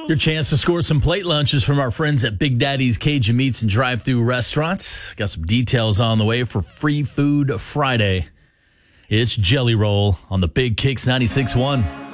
Your chance to score some plate lunches from our friends at Big Daddy's Cajun Meats and Drive-Thru Restaurants. Got some details on the way for Free Food Friday. It's Jelly Roll on the Big Kicks 96.1.